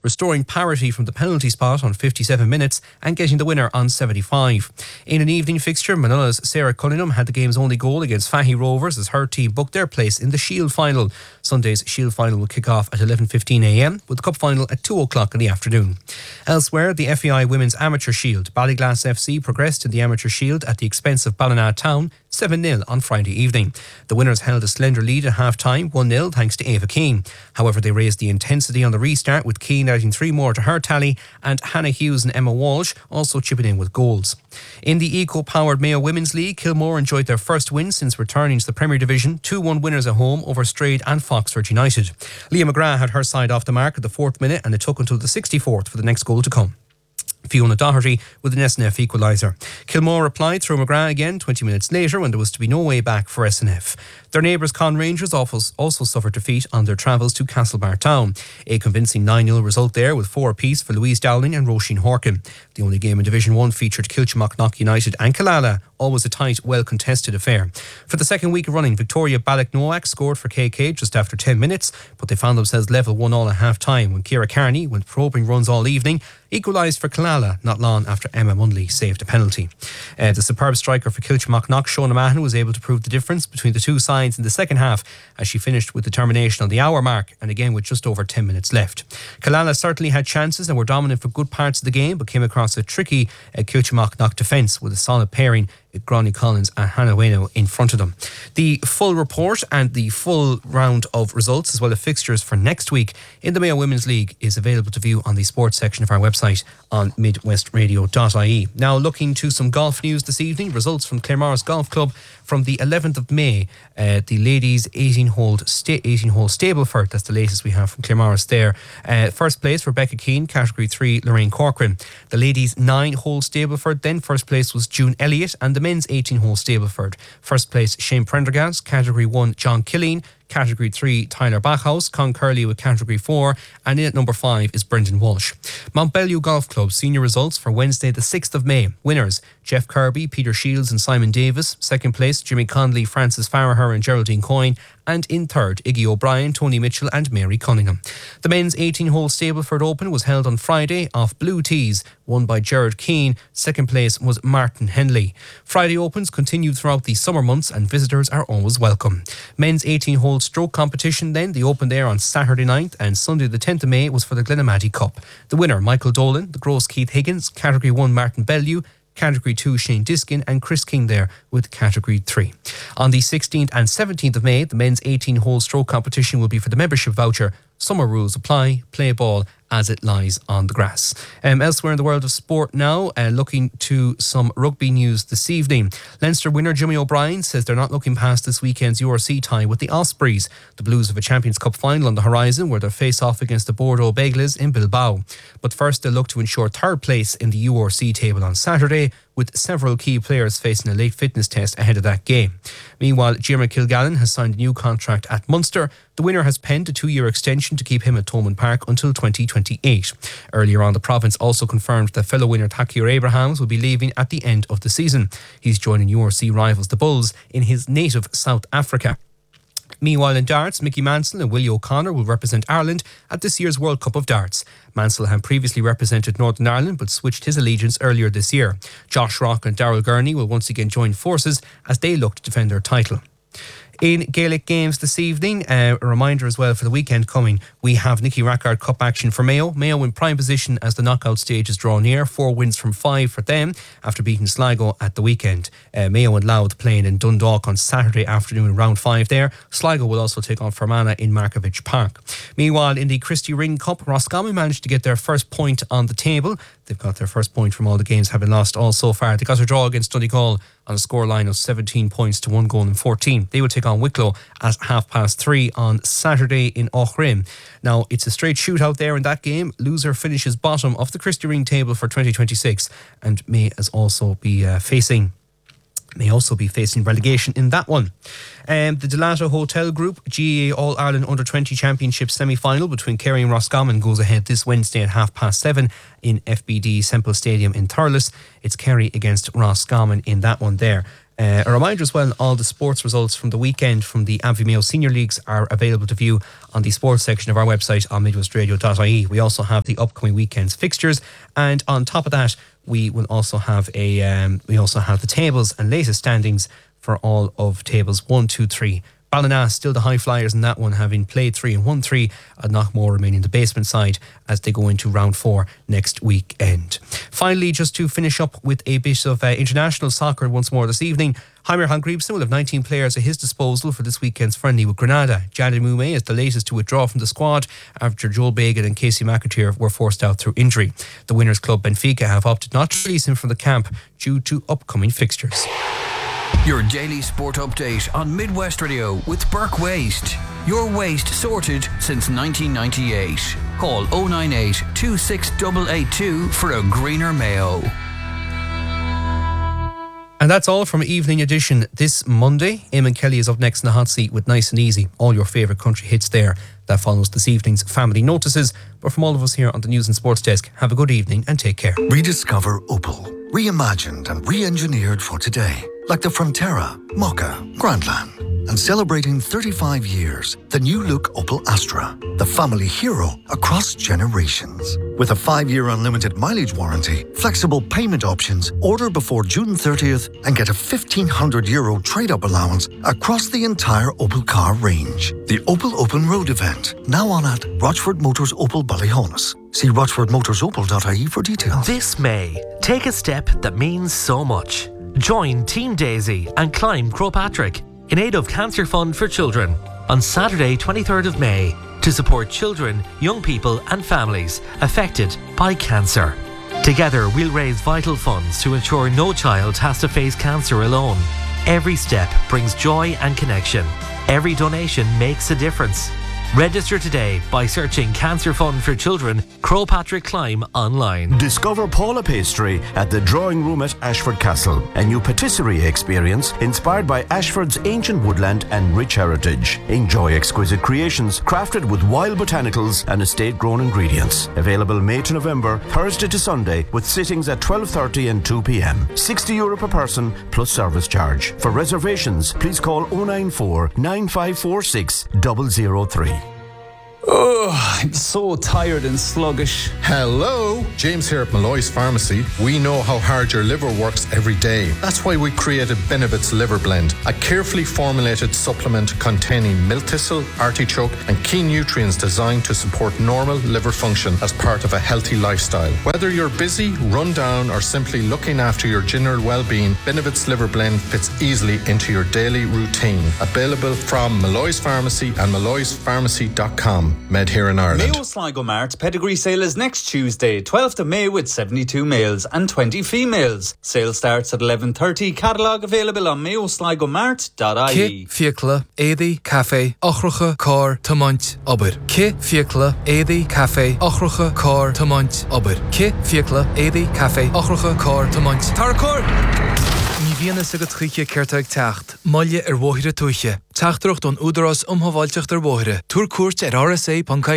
restoring parity from the penalty spot on 57 minutes and getting the winner on 75. In an evening fixture, Manulla's Sarah Cunningham had the game's only goal against Fahy Rovers as her team booked their place in the Shield final. Sunday's Shield final will kick off at 11:15am with the cup final at 2 o'clock in the afternoon. Elsewhere, the FAI Women's Amateur Shield. Ballyglass FC progressed in the Amateur Shield at the expense of Ballina Town 7-0 on Friday evening. The winners held a slender lead at half-time, 1-0 thanks to Ava Keane. However, they raised the intensity on the restart with Keane adding 3 more to her tally and Hannah Hughes and Emma Walsh also chipping in with goals. In the eco-powered Mayo Women's League, Kilmore enjoyed their first win since returning to the Premier Division, 2-1 winners at home over Strayed and Foxford United. Leah McGrath had her side off the mark at the 4th minute and it took until the 64th for the next goal to come. Fiona Doherty with an SNF equaliser. Kilmore replied through McGrath again 20 minutes later when there was to be no way back for SNF. Their neighbours Con Rangers also suffered defeat on their travels to Castlebar Town. A convincing 9-0 result there with 4 apiece for Louise Dowling and Roisin Horkin. The only game in Division 1 featured Kilchmock United and Killala, always a tight, well-contested affair. For the second week running, Victoria Balloch-Nowak scored for KK just after 10 minutes, but they found themselves level 1-1 at half-time when Ciara Carney, with probing runs all evening, equalised for Killala not long after Emma Munley saved a penalty. The superb striker for Kilchmock, Shona Mahon, was able to prove the difference between the two sides in the second half as she finished with determination on the hour mark and again with just over 10 minutes left. Killala certainly had chances and were dominant for good parts of the game, but came across a tricky Kilchmock defence with a solid pairing, Gráinne Collins and Hannah Wayno in front of them. The full report and the full round of results as well as fixtures for next week in the Mayo Women's League is available to view on the sports section of our website on midwestradio.ie. Now looking to some golf news this evening, results from Claremorris Golf Club from the 11th of May, the ladies 18-hole Stableford, that's the latest we have from Claremorris there. First place Rebecca Keane, category 3 Lorraine Corcoran. The ladies 9-hole Stableford, then first place was June Elliott, and the men's 18-hole Stableford. First place Shane Prendergast, category 1 John Killeen, category 3 Tyler Bachhaus, Con Curley with category 4, and in at number 5 is Brendan Walsh. Montbellew Golf Club senior results for Wednesday the 6th of May. Winners Jeff Kirby, Peter Shields and Simon Davis. Second place Jimmy Conley, Francis Farraher and Geraldine Coyne, and in third Iggy O'Brien, Tony Mitchell and Mary Cunningham. The men's 18-hole Stableford Open was held on Friday off blue tees, won by Gerard Keane. Second place was Martin Henley. Friday Opens continued throughout the summer months and visitors are always welcome. Men's 18-hole stroke competition then, the Open there on Saturday night, and Sunday the 10th of May was for the Glenamaddy Cup. The winner Michael Dolan, the Gross Keith Higgins, category 1 Martin Bellew, category 2 Shane Diskin and Chris King there with category 3. On the 16th and 17th of May, the men's 18-hole stroke competition will be for the membership voucher. Summer rules apply. Play ball as it lies on the grass. Elsewhere in the world of sport now, looking to some rugby news this evening. Leinster winner Jimmy O'Brien says they're not looking past this weekend's URC tie with the Ospreys. The Blues have a Champions Cup final on the horizon where they'll face off against the Bordeaux Begles in Bilbao. But first they'll look to ensure third place in the URC table on Saturday, with several key players facing a late fitness test ahead of that game. Meanwhile, Jimmy Kilgallen has signed a new contract at Munster. The winner has penned a 2-year extension to keep him at Thomond Park until 2028. Earlier on, the province also confirmed that fellow winner Takir Abrahams will be leaving at the end of the season. He's joining URC rivals the Bulls in his native South Africa. Meanwhile in darts, Mickey Mansell and Willie O'Connor will represent Ireland at this year's World Cup of Darts. Mansell had previously represented Northern Ireland but switched his allegiance earlier this year. Josh Rock and Darrell Gurney will once again join forces as they look to defend their title. In Gaelic games this evening, a reminder as well for the weekend coming, we have Nicky Rackard Cup action for Mayo. Mayo in prime position as the knockout stages draw near. 4 wins from 5 for them after beating Sligo at the weekend. Mayo and Louth playing in Dundalk on Saturday afternoon, round 5 there. Sligo will also take on Fermanagh in Markovich Park. Meanwhile, in the Christy Ring Cup, Roscommon managed to get their first point on the table. They've got their first point from all the games having lost all so far. They got a draw against Donegal on a scoreline of 17 points to 1 goal in 14. They will take on Wicklow at 3:30 on Saturday in Aughrim. Now, it's a straight shootout there in that game. Loser finishes bottom of the Christy Ring table for 2026 and may also be facing relegation in that one. The Delato Hotel Group GAA All-Ireland Under-20 Championship semi-final between Kerry and Roscommon goes ahead this Wednesday at 7:30 in FBD Semple Stadium in Thurles. It's Kerry against Roscommon in that one there. A reminder as well, all the sports results from the weekend from the Abbey Mayo Senior Leagues are available to view on the sports section of our website on midwestradio.ie. We also have the upcoming weekend's fixtures, and on top of that, we will also have the tables and latest standings for all of tables 1, 2, 3. Ballina still the high flyers in that one, having played 3 and won 3, and Knockmore remaining the basement side as they go into round 4 next weekend. Finally, just to finish up with a bit of international soccer once more this evening, Heimer Hangreebsen will have 19 players at his disposal for this weekend's friendly with Grenada. Jadon Moume is the latest to withdraw from the squad after Joel Bagan and Casey McAteer were forced out through injury. The winners' club Benfica have opted not to release him from the camp due to upcoming fixtures. Your daily sport update on Midwest Radio with Burke Waste. Your waste sorted since 1998. Call 098 26882 for a greener Mayo. And that's all from Evening Edition this Monday. Eamon Kelly is up next in the hot seat with Nice and Easy. All your favourite country hits there. That follows this evening's Family Notices. But from all of us here on the News and Sports Desk, have a good evening and take care. Rediscover Opel. Reimagined and re-engineered for today. Like the Frontera, Mokka, Grandland. And celebrating 35 years, the new look Opel Astra, the family hero across generations. With a 5-year unlimited mileage warranty, flexible payment options, order before June 30th and get a €1,500 trade-up allowance across the entire Opel car range. The Opel Open Road event, now on at Rochford Motors Opel Ballyhonus. See rochfordmotorsopel.ie for details. This May, take a step that means so much. Join Team Daisy and climb Croagh Patrick in aid of Cancer Fund for Children on Saturday 23rd of May to support children, young people and families affected by cancer. Together we'll raise vital funds to ensure no child has to face cancer alone. Every step brings joy and connection. Every donation makes a difference. Register today by searching Cancer Fund for Children, Croagh Patrick Climb online. Discover Paula Pastry at the Drawing Room at Ashford Castle, a new patisserie experience inspired by Ashford's ancient woodland and rich heritage. Enjoy exquisite creations crafted with wild botanicals and estate-grown ingredients. Available May to November, Thursday to Sunday, with sittings at 12:30 and 2 p.m. €60 per person plus service charge. For reservations, please call 094 9546 003. Oh, I'm so tired and sluggish. Hello, James here at Malloy's Pharmacy. We know how hard your liver works every day. That's why we created Benevit's Liver Blend, a carefully formulated supplement containing milk thistle, artichoke and key nutrients designed to support normal liver function as part of a healthy lifestyle. Whether you're busy, run down or simply looking after your general well-being, Benevit's Liver Blend fits easily into your daily routine. Available from Malloy's Pharmacy and malloyspharmacy.com. Made here in Ireland. Mayo Sligo Mart Pedigree Sale is next Tuesday, 12th of May, with 72 males and 20 females. Sale starts at 11:30. Catalogue available on mayosligomart.ie. Ki fiacla, édi, café, ochracha, car, tamant, aber. Ki fiacla, édi, café, ochracha, car, tamant, aber. Ki fiacla, édi, café, ochracha, car, tamant. Tarcor! Ní bhíonna sa go tríche ceirteag teacht, maille ar bmhóithre tuaiche. Teachtarach don údarás umhaváilteach ar bmhóithre. Túr cuairt ar RSA.